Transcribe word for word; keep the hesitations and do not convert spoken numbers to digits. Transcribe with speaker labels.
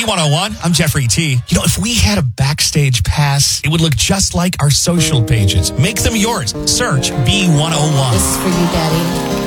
Speaker 1: one oh one, I'm Jeffrey T. You know, if we had a backstage pass, it would look just like our social pages. Make them yours. Search B one oh one.
Speaker 2: This is for you, Daddy.